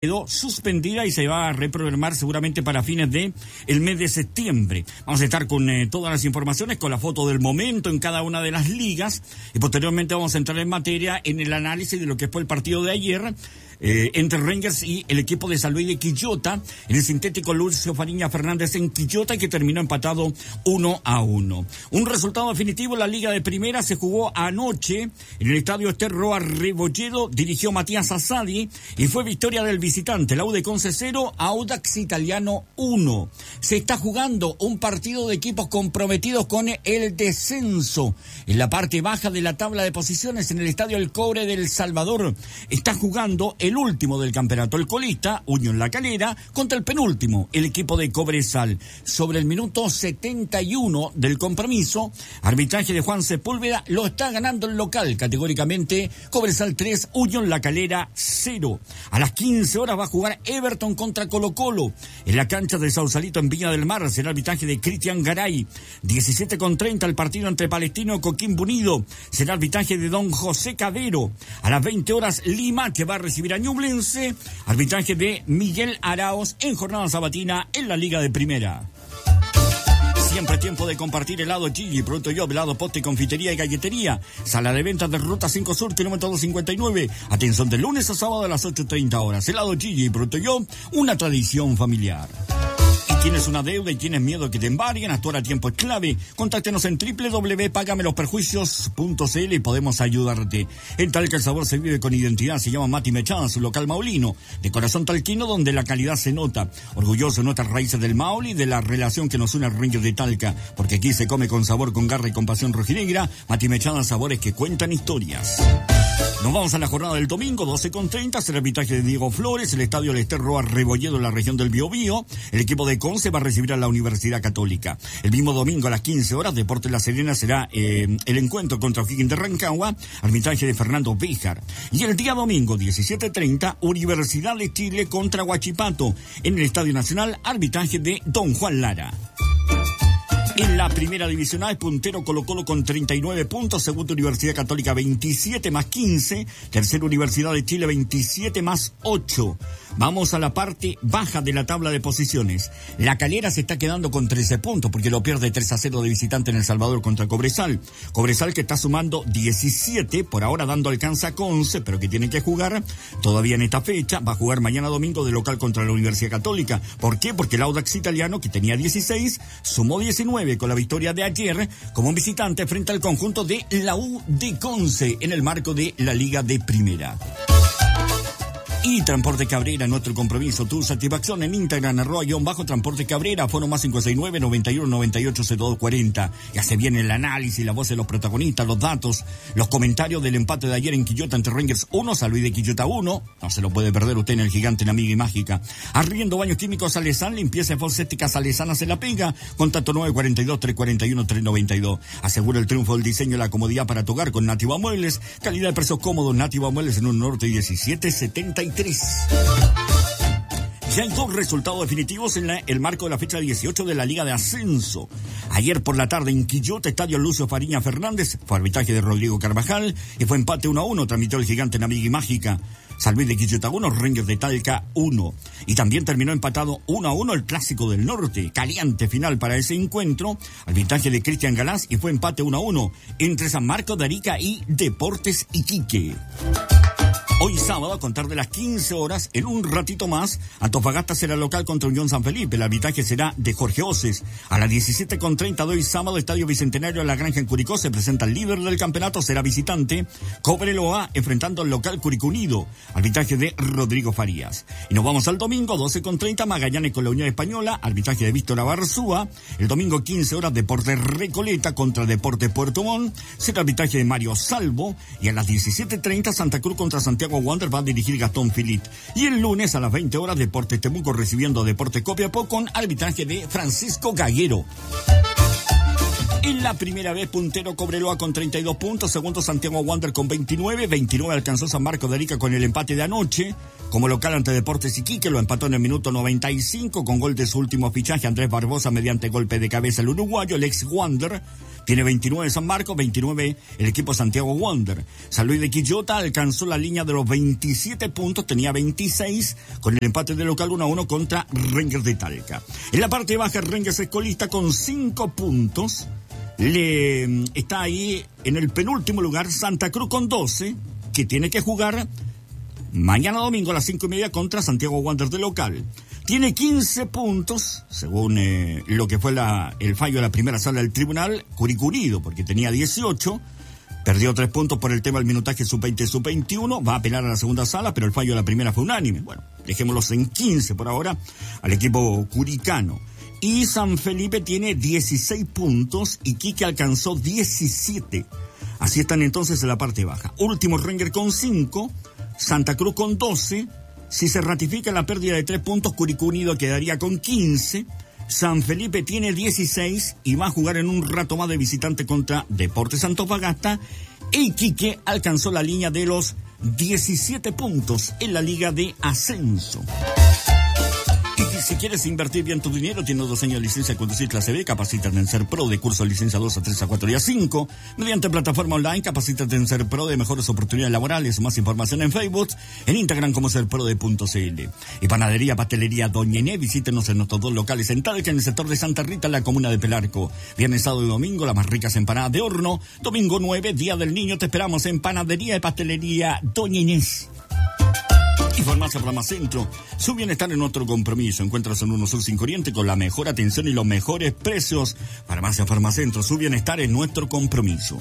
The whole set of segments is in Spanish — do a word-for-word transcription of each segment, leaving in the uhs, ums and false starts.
quedó suspendida y se va a reprogramar seguramente para fines de el mes de septiembre. Vamos a estar con eh, todas las informaciones, con la foto del momento en cada una de las ligas, y posteriormente vamos a entrar en materia en el análisis de lo que fue el partido de ayer eh, entre Rangers y el equipo de San Luis de Quillota, en el sintético Lucio Fariña Fernández en Quillota, que terminó empatado uno a uno. Un resultado definitivo, la Liga de Primera se jugó anoche en el estadio Ester Roa Rebolledo, dirigió Matías Asadi y fue victoria del visitante, la U de Conce cero, Audax Italiano uno. Se está jugando un partido de equipos comprometidos con el descenso. En la parte baja de la tabla de posiciones, en el estadio El Cobre del Salvador, está jugando el último del campeonato, el colista, Unión La Calera, contra el penúltimo, el equipo de Cobresal. Sobre el minuto setenta y uno del compromiso, arbitraje de Juan Sepúlveda, lo está ganando el local, categóricamente, Cobresal tres, Unión La Calera cero. A las quince horas va a jugar Everton contra Colo Colo en la cancha de Sausalito en Viña del Mar. Será arbitraje de Cristian Garay. diecisiete con treinta el partido entre Palestino y Coquimbo Unido. Será arbitraje de don José Cabero. A las veinte horas Lima, que va a recibir a Ñublense. Arbitraje de Miguel Araos en jornada sabatina en la Liga de Primera. Siempre tiempo de compartir helado Gigi, Pronto Yo, helado, poste, confitería y galletería. Sala de ventas de Ruta cinco Sur, kilómetro doscientos cincuenta y nueve. Atención de lunes a sábado a las ocho treinta horas. Helado Gigi, Pronto Yo, una tradición familiar. ¿Tienes una deuda y tienes miedo que te embarguen? Actuar a tiempo es clave. Contáctenos en doble u doble u doble u punto págame los perjuicios punto c l y podemos ayudarte. En Talca el sabor se vive con identidad. Se llama Mati Mechada, su local maulino. De corazón talquino, donde la calidad se nota. Orgulloso de nuestras raíces del Maule y de la relación que nos une al Rangers de Talca. Porque aquí se come con sabor, con garra y con pasión rojinegra. Mati Mechada, sabores que cuentan historias. Nos vamos a la jornada del domingo, doce con treinta, será el arbitraje de Diego Flores, el estadio Lester Roa Rebolledo en la región del Biobío. El equipo de Conce va a recibir a la Universidad Católica. El mismo domingo a las quince horas, Deportes La Serena será eh, el encuentro contra O'Higgins de Rancagua, arbitraje de Fernando Béjar. Y el día domingo, diecisiete treinta, Universidad de Chile contra Huachipato, en el Estadio Nacional, arbitraje de don Juan Lara. En la primera división A, puntero Colo Colo con treinta y nueve puntos, segunda Universidad Católica veintisiete más quince, tercera Universidad de Chile veintisiete más ocho. Vamos a la parte baja de la tabla de posiciones. La Calera se está quedando con trece puntos porque lo pierde tres a cero de visitante en El Salvador contra Cobresal. Cobresal que está sumando diecisiete, por ahora dando alcance a Conce, pero que tiene que jugar todavía en esta fecha. Va a jugar mañana domingo de local contra la Universidad Católica. ¿Por qué? Porque el Audax Italiano, que tenía dieciséis, sumó diecinueve con la victoria de ayer como visitante frente al conjunto de la U de Conce en el marco de la Liga de Primera. Y Transporte Cabrera, nuestro compromiso, tu satisfacción en Instagram, arroba guión bajo Transporte Cabrera, fono más cinco seis nueve, noventa y uno, noventa y ocho, cero dos cuarenta. Ya se viene el análisis, la voz de los protagonistas, los datos, los comentarios del empate de ayer en Quillota entre Rangers uno, San Luis de Quillota uno. No se lo puede perder usted en el gigante, en Amiga y Mágica. Arriendo Baños Químicos Salesán, limpieza fosfética Salesana se la pega. Contacto nueve cuatro dos, tres cuatro uno, tres nueve dos. Asegura el triunfo del diseño y la comodidad para tu hogar con Nativo Muebles. Calidad de precios cómodos, Nativo Muebles en un norte diecisiete setenta y tres. Ya hay dos resultados definitivos en la, el marco de la fecha dieciocho de la Liga de Ascenso. Ayer por la tarde en Quillota, estadio Lucio Fariña Fernández, fue arbitraje de Rodrigo Carvajal y fue empate uno a uno, transmitió el gigante en Amiga y Mágica. San Luis de Quillota uno, Rangers de Talca uno. Y también terminó empatado uno a uno el Clásico del Norte. Caliente final para ese encuentro. Arbitraje de Cristian Galás y fue empate uno a uno entre San Marcos de Arica y Deportes Iquique. Hoy sábado, a contar de las quince horas, en un ratito más, Antofagasta será local contra Unión San Felipe. El arbitraje será de Jorge Oces. A las diecisiete con treinta de hoy sábado, Estadio Bicentenario de la Granja en Curicó, se presenta el líder del campeonato, será visitante Cobreloa, enfrentando al local Curicó Unido. Arbitraje de Rodrigo Farías. Y nos vamos al domingo, doce con treinta, Magallanes con la Unión Española, arbitraje de Víctor Abarzúa. El domingo, quince horas, Deportes Recoleta contra Deportes Puerto Montt, será arbitraje de Mario Salvo. Y a las diecisiete treinta, Santa Cruz contra Santiago Wander va a dirigir Gastón Filit. Y el lunes a las veinte horas, Deportes Temuco recibiendo a Deportes Copiapó con arbitraje de Francisco Gaguero. En la primera vez, puntero Cobreloa con treinta y dos puntos, segundo Santiago Wander con veintinueve, veintinueve alcanzó San Marcos de Arica con el empate de anoche, como local ante Deportes Iquique, lo empató en el minuto noventa y cinco con gol de su último fichaje, Andrés Barbosa, mediante golpe de cabeza el uruguayo, el ex Wander, tiene veintinueve San Marcos, veintinueve el equipo Santiago Wander. San Luis de Quillota alcanzó la línea de los veintisiete puntos, tenía veintiséis, con el empate de local uno a uno contra Rangers de Talca. En la parte baja, Rangers es colista con cinco puntos. Le está ahí en el penúltimo lugar Santa Cruz con doce, que tiene que jugar mañana domingo a las cinco y media contra Santiago Wanderers de local. Tiene quince puntos, según eh, lo que fue la, el fallo de la primera sala del tribunal, Curicó Unido, porque tenía dieciocho, perdió tres puntos por el tema del minutaje sub veinte, sub veintiuno, va a apelar a la segunda sala, pero el fallo de la primera fue unánime. Bueno, dejémoslos en quince por ahora al equipo curicano. Y San Felipe tiene dieciséis puntos y Quique alcanzó diecisiete. Así están entonces en la parte baja. Último Rangers con cinco, Santa Cruz con doce. Si se ratifica la pérdida de tres puntos, Curicó Unido quedaría con quince. San Felipe tiene dieciséis y va a jugar en un rato más de visitante contra Deportes Antofagasta. Y Quique alcanzó la línea de los diecisiete puntos en la Liga de Ascenso. Si quieres invertir bien tu dinero, tienes dos años de licencia de conducir clase B, capacítate en Ser Pro de curso de licencia dos a tres a cuatro y a cinco. Mediante plataforma online, capacítate en Ser Pro de mejores oportunidades laborales. Más información en Facebook, en Instagram como serprode punto cl. Y panadería, pastelería Doña Inés, visítenos en nuestros dos locales en Talca, en el sector de Santa Rita, en la comuna de Pelarco. Viernes, sábado y domingo, las más ricas empanadas de horno. Domingo nueve, Día del Niño, te esperamos en panadería y pastelería Doña Inés. Y Farmacia Brahma Centro, su bienestar es nuestro compromiso. Encuentras en uno Sur cinco Oriente con la mejor atención y los mejores precios. Farmacia Brahma Centro, su bienestar es nuestro compromiso.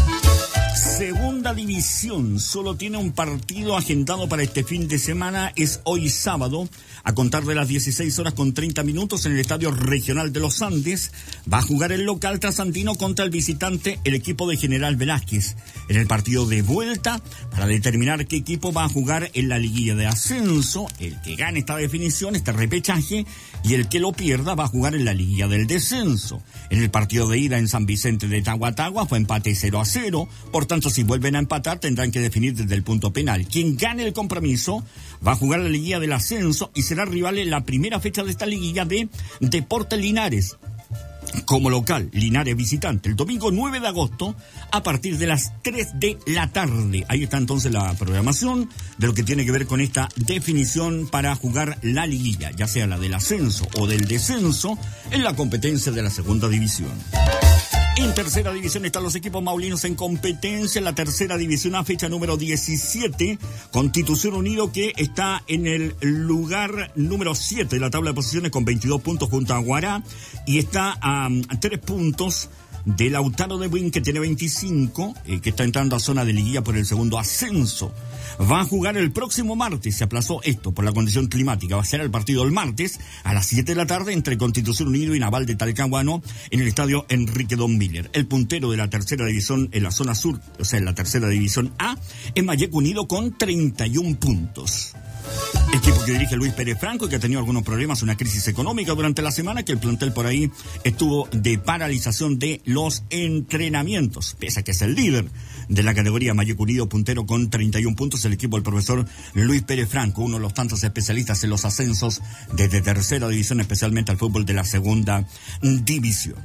Segunda división, solo tiene un partido agendado para este fin de semana, es hoy sábado, a contar de las dieciséis horas con treinta minutos en el Estadio Regional de los Andes. Va a jugar el local trasandino contra el visitante, el equipo de General Velázquez. En el partido de vuelta, para determinar qué equipo va a jugar en la liguilla de ascenso, el que gane esta definición, este repechaje, y el que lo pierda va a jugar en la liguilla del descenso. En el partido de ida en San Vicente de Tahuatahua fue empate cero a cero, por tanto si vuelven a empatar tendrán que definir desde el punto penal. Quien gane el compromiso va a jugar la liguilla del ascenso y será rival en la primera fecha de esta liguilla de Deportes Linares. Como local, Linares visitante, el domingo nueve de agosto a partir de las tres de la tarde. Ahí está entonces la programación de lo que tiene que ver con esta definición para jugar la liguilla, ya sea la del ascenso o del descenso, en la competencia de la segunda división. En tercera división están los equipos maulinos en competencia. En la tercera división A, fecha número diecisiete, Constitución Unido, que está en el lugar número siete de la tabla de posiciones con veintidós puntos junto a Guará, y está a um, tres puntos de Lautaro de Buin, que tiene veinticinco, eh, que está entrando a zona de liguilla por el segundo ascenso. Va a jugar el próximo martes, se aplazó esto por la condición climática, va a ser el partido el martes a las siete de la tarde entre Constitución Unido y Naval de Talcahuano en el estadio Enrique Don Miller. El puntero de la tercera división en la zona sur, o sea en la tercera división A, es Malleco Unido con treinta y un puntos. Equipo que dirige Luis Pérez Franco y que ha tenido algunos problemas, una crisis económica durante la semana, que el plantel por ahí estuvo de paralización de los entrenamientos, pese a que es el líder de la categoría. Malleco Unido, puntero con treinta y un puntos, el equipo del profesor Luis Pérez Franco, uno de los tantos especialistas en los ascensos desde tercera división, especialmente al fútbol de la segunda división.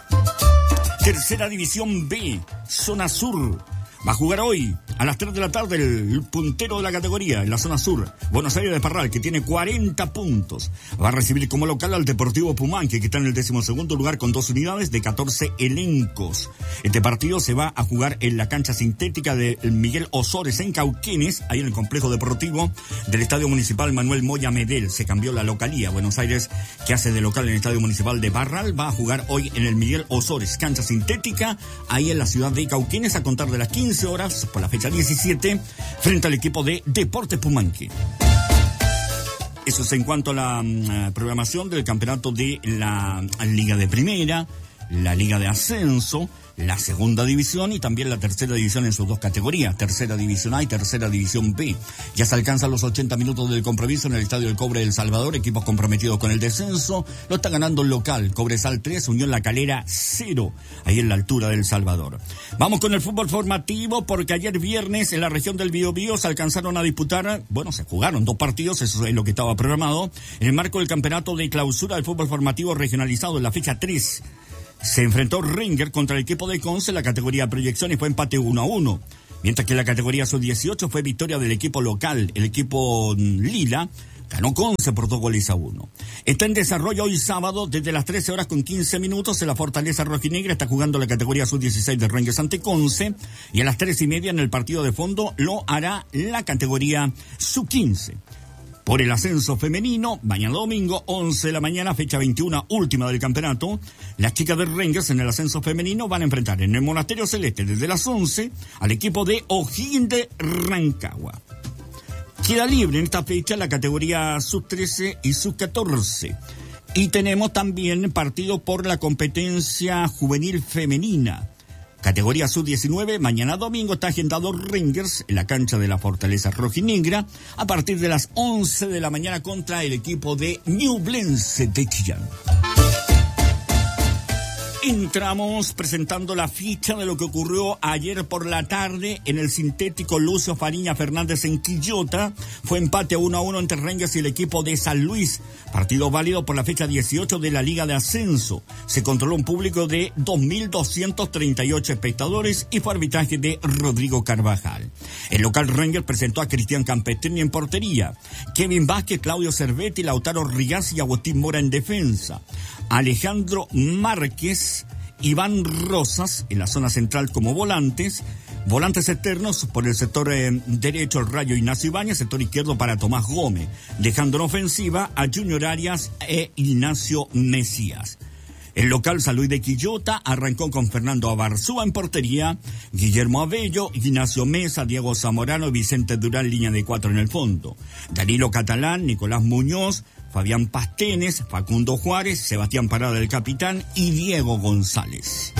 Tercera división B, zona sur. Va a jugar hoy a las tres de la tarde el puntero de la categoría en la zona sur, Buenos Aires de Parral, que tiene cuarenta puntos. Va a recibir como local al Deportivo Pumanque, que está en el decimosegundo lugar con dos unidades de catorce elencos. Este partido se va a jugar en la cancha sintética de Miguel Osores en Cauquenes, ahí en el complejo deportivo del Estadio Municipal Manuel Moya Medel. Se cambió la localía. Buenos Aires, que hace de local en el Estadio Municipal de Parral, va a jugar hoy en el Miguel Osores, cancha sintética, ahí en la ciudad de Cauquenes, a contar de las quince horas por la fecha diecisiete, frente al equipo de Deportes Pumanque. Eso es en cuanto a la uh, programación del campeonato de la Liga de Primera, la Liga de Ascenso, la segunda división y también la tercera división en sus dos categorías, tercera división A y tercera división B. Ya se alcanzan los ochenta minutos del compromiso en el Estadio del Cobre del Salvador, equipos comprometidos con el descenso, lo está ganando el local, Cobresal tres, Unión La Calera cero, ahí en la altura del Salvador. Vamos con el fútbol formativo, porque ayer viernes en la región del Biobío se alcanzaron a disputar, bueno, se jugaron dos partidos, eso es lo que estaba programado, en el marco del campeonato de clausura del fútbol formativo regionalizado en la fecha tres. Se enfrentó Ringer contra el equipo de Conce en la categoría de proyección y fue empate uno a uno. Mientras que en la categoría sub dieciocho fue victoria del equipo local, el equipo Lila, ganó Conce por dos goles a uno. Está en desarrollo hoy sábado desde las trece horas con quince minutos en la Fortaleza Rojinegra. Está jugando la categoría sub dieciséis de Rangers ante Conce. Y a las tres y media en el partido de fondo lo hará la categoría sub quince. Por el ascenso femenino, mañana domingo, once de la mañana, fecha veintiuno, última del campeonato. Las chicas de Rangers en el ascenso femenino van a enfrentar en el Monasterio Celeste desde las once al equipo de O'Higgins de Rancagua. Queda libre en esta fecha la categoría sub trece y sub catorce. Y tenemos también partido por la competencia juvenil femenina. Categoría sub diecinueve, mañana domingo está agendado Rangers en la cancha de la Fortaleza Rojinegra a partir de las once de la mañana contra el equipo de Ñublense de Chillán. Entramos presentando la ficha de lo que ocurrió ayer por la tarde en el sintético Lucio Fariña Fernández en Quillota. Fue empate uno a uno entre Rangers y el equipo de San Luis. Partido válido por la fecha dieciocho de la Liga de Ascenso. Se controló un público de dos mil doscientos treinta y ocho espectadores y fue arbitraje de Rodrigo Carvajal. El local Rangers presentó a Cristian Campestrini en portería. Kevin Vázquez, Claudio Cervetti, Lautaro Rigaz y Agustín Mora en defensa. Alejandro Márquez, Iván Rosas en la zona central como volantes, volantes externos por el sector eh, derecho el Rayo Ignacio Ibáñez, sector izquierdo para Tomás Gómez, dejando en ofensiva a Junior Arias e Ignacio Mesías. El local San Luis de Quillota arrancó con Fernando Abarzúa en portería, Guillermo Abello, Ignacio Mesa, Diego Zamorano y Vicente Durán, línea de cuatro en el fondo. Danilo Catalán, Nicolás Muñoz, Fabián Pastenes, Facundo Juárez, Sebastián Parada el capitán y Diego González.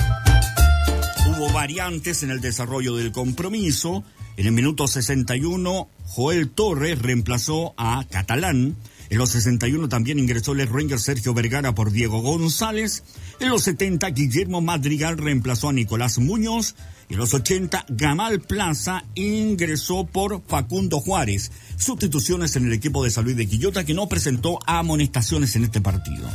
Hubo variantes en el desarrollo del compromiso. En el minuto sesenta y uno, Joel Torres reemplazó a Catalán. En los sesenta y uno también ingresó el Ranger Sergio Vergara por Diego González. En los setenta, Guillermo Madrigal reemplazó a Nicolás Muñoz. En los ochenta, Gamal Plaza ingresó por Facundo Juárez. Sustituciones en el equipo de San Luis de Quillota, que no presentó amonestaciones en este partido.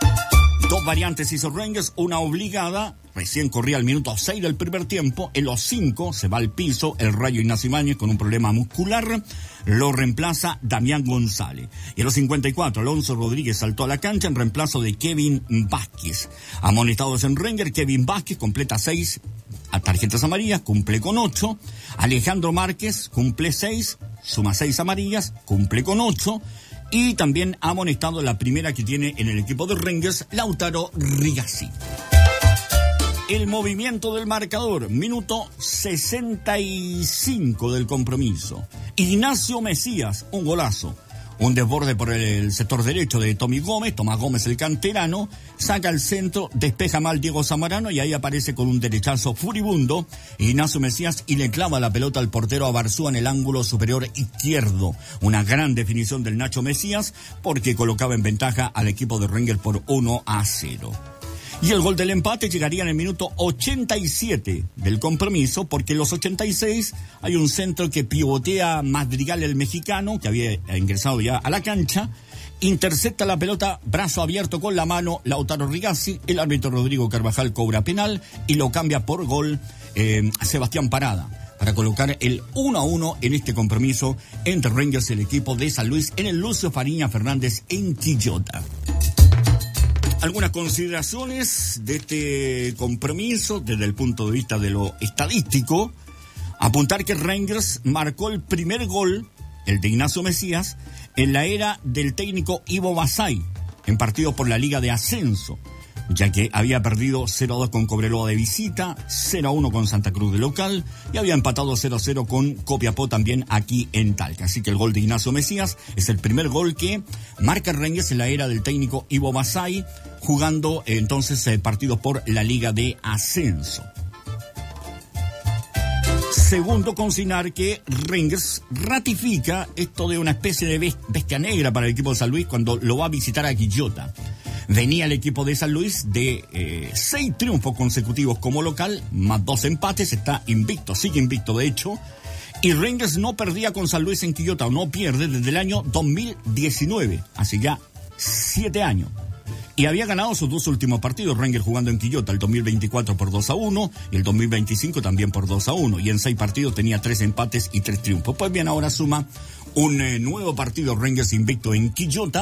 Dos variantes hizo Rangers, una obligada, recién corría al minuto seis del primer tiempo. En los cinco se va al piso el Rayo Ignacio Ibáñez con un problema muscular, lo reemplaza Damián González. Y en los cincuenta y cuatro, Alonso Rodríguez saltó a la cancha en reemplazo de Kevin Vázquez. Amonestados en Rangers, Kevin Vázquez completa seis a tarjetas amarillas, cumple con ocho. Alejandro Márquez cumple seis, suma seis amarillas, cumple con ocho. Y también ha amonestado la primera que tiene en el equipo de Rangers, Lautaro Rigazzi. El movimiento del marcador, minuto sesenta y cinco del compromiso. Ignacio Mesías, un golazo. Un desborde por el sector derecho de Tommy Gómez, Tomás Gómez el canterano, saca el centro, despeja mal Diego Zamorano y ahí aparece con un derechazo furibundo Ignacio Mesías y le clava la pelota al portero Abarzúa en el ángulo superior izquierdo. Una gran definición del Nacho Mesías porque colocaba en ventaja al equipo de Rangers por uno a cero. Y el gol del empate llegaría en el minuto ochenta y siete del compromiso, porque en los ochenta y seis hay un centro que pivotea Madrigal, el mexicano, que había ingresado ya a la cancha, intercepta la pelota, brazo abierto con la mano, Lautaro Rigazzi, el árbitro Rodrigo Carvajal cobra penal y lo cambia por gol eh, Sebastián Parada, para colocar el uno a uno en este compromiso entre Rangers y el equipo de San Luis en el Lucio Fariña Fernández en Quillota. Algunas consideraciones de este compromiso desde el punto de vista de lo estadístico. Apuntar que Rangers marcó el primer gol, el de Ignacio Mesías, en la era del técnico Ivo Basay, en partidos por la Liga de Ascenso, ya que había perdido cero a dos con Cobreloa de visita, cero a uno con Santa Cruz de local y había empatado cero a cero con Copiapó también aquí en Talca. Así que el gol de Ignacio Mesías es el primer gol que marca Rangers en la era del técnico Ivo Basay, jugando eh, entonces eh, partidos por la Liga de Ascenso. Segundo, consignar que Rangers ratifica esto de una especie de bestia negra para el equipo de San Luis cuando lo va a visitar a Quillota. Venía el equipo de San Luis de eh, seis triunfos consecutivos como local, más dos empates, está invicto, sigue invicto de hecho. Y Rangers no perdía con San Luis en Quillota, o no pierde desde el año dos mil diecinueve, hace ya siete años. Y había ganado sus dos últimos partidos, Rangers jugando en Quillota, el dos mil veinticuatro por dos a uno y el dos mil veinticinco también por dos a uno. Y en seis partidos tenía tres empates y tres triunfos. Pues bien, ahora suma un eh, nuevo partido Rangers invicto en Quillota.